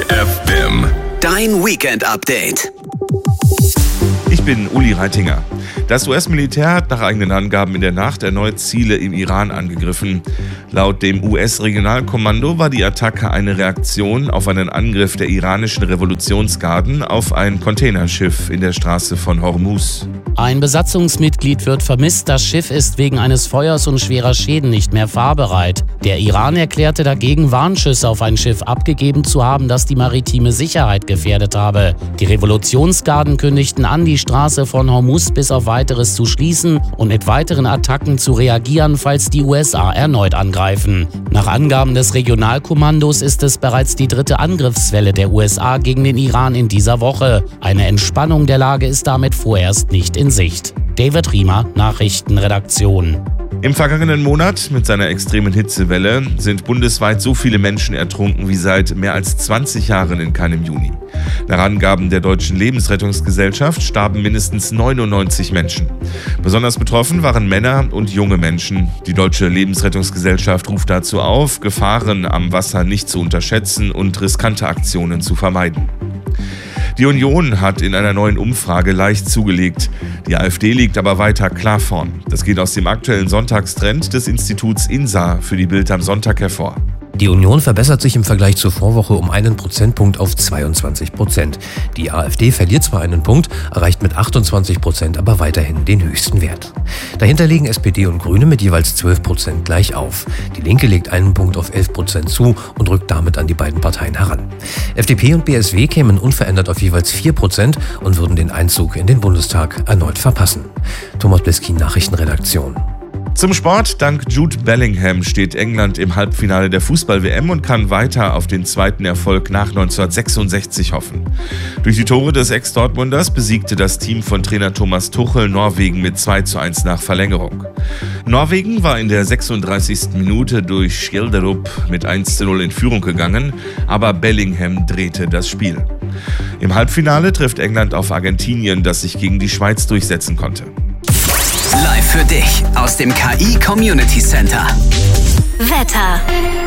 FM. Dein Weekend-Update. Ich bin Uli Reitinger. Das US-Militär hat nach eigenen Angaben in der Nacht erneut Ziele im Iran angegriffen. Laut dem US-Regionalkommando war die Attacke eine Reaktion auf einen Angriff der iranischen Revolutionsgarden auf ein Containerschiff in der Straße von Hormuz. Ein Besatzungsmitglied wird vermisst. Das Schiff ist wegen eines Feuers und schwerer Schäden nicht mehr fahrbereit. Der Iran erklärte dagegen, Warnschüsse auf ein Schiff abgegeben zu haben, das die maritime Sicherheit gefährdet habe. Die Revolutionsgarden kündigten an, die Straße von Hormuz bis auf Weiteres zu schließen und mit weiteren Attacken zu reagieren, falls die USA erneut angreifen. Nach Angaben des Regionalkommandos ist es bereits die dritte Angriffswelle der USA gegen den Iran in dieser Woche. Eine Entspannung der Lage ist damit vorerst nicht in Sicht. David Riemer, Nachrichtenredaktion. Im vergangenen Monat mit seiner extremen Hitzewelle sind bundesweit so viele Menschen ertrunken wie seit mehr als 20 Jahren in keinem Juni. Nach Angaben der Deutschen Lebensrettungsgesellschaft starben mindestens 99 Menschen. Besonders betroffen waren Männer und junge Menschen. Die Deutsche Lebensrettungsgesellschaft ruft dazu auf, Gefahren am Wasser nicht zu unterschätzen und riskante Aktionen zu vermeiden. Die Union hat in einer neuen Umfrage leicht zugelegt. Die AfD liegt aber weiter klar vorn. Das geht aus dem aktuellen Sonntagstrend des Instituts INSA für die Bild am Sonntag hervor. Die Union verbessert sich im Vergleich zur Vorwoche um einen Prozentpunkt auf 22%. Die AfD verliert zwar einen Punkt, erreicht mit 28% aber weiterhin den höchsten Wert. Dahinter liegen SPD und Grüne mit jeweils 12% gleich auf. Die Linke legt einen Punkt auf 11% zu und rückt damit an die beiden Parteien heran. FDP und BSW kämen unverändert auf jeweils 4% und würden den Einzug in den Bundestag erneut verpassen. Thomas Bliskin, Nachrichtenredaktion. Zum Sport. Dank Jude Bellingham steht England im Halbfinale der Fußball-WM und kann weiter auf den zweiten Erfolg nach 1966 hoffen. Durch die Tore des Ex-Dortmunders besiegte das Team von Trainer Thomas Tuchel Norwegen mit 2:1 nach Verlängerung. Norwegen war in der 36. Minute durch Skjelderup mit 1:0 in Führung gegangen, aber Bellingham drehte das Spiel. Im Halbfinale trifft England auf Argentinien, das sich gegen die Schweiz durchsetzen konnte. Live für dich aus dem KI Community Center. Wetter.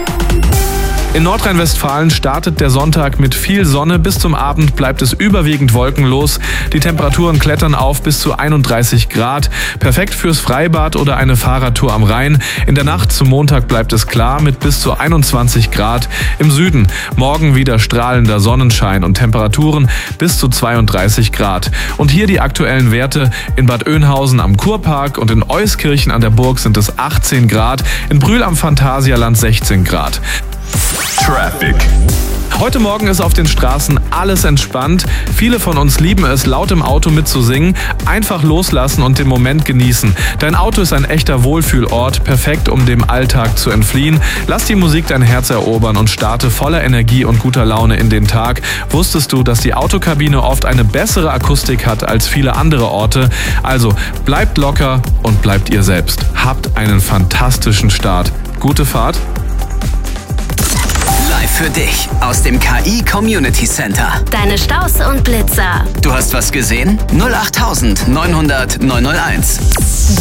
In Nordrhein-Westfalen startet der Sonntag mit viel Sonne. Bis zum Abend bleibt es überwiegend wolkenlos. Die Temperaturen klettern auf bis zu 31 Grad. Perfekt fürs Freibad oder eine Fahrradtour am Rhein. In der Nacht zum Montag bleibt es klar mit bis zu 21 Grad. Im Süden morgen wieder strahlender Sonnenschein und Temperaturen bis zu 32 Grad. Und hier die aktuellen Werte. In Bad Oeynhausen am Kurpark und in Euskirchen an der Burg sind es 18 Grad. In Brühl am Phantasialand 16 Grad. Traffic. Heute Morgen ist auf den Straßen alles entspannt. Viele von uns lieben es, laut im Auto mitzusingen. Einfach loslassen und den Moment genießen. Dein Auto ist ein echter Wohlfühlort, perfekt, um dem Alltag zu entfliehen. Lass die Musik dein Herz erobern und starte voller Energie und guter Laune in den Tag. Wusstest du, dass die Autokabine oft eine bessere Akustik hat als viele andere Orte? Also bleibt locker und bleibt ihr selbst. Habt einen fantastischen Start. Gute Fahrt. Für dich aus dem KI Community Center. Deine Staus und Blitzer. Du hast was gesehen? 08900 901.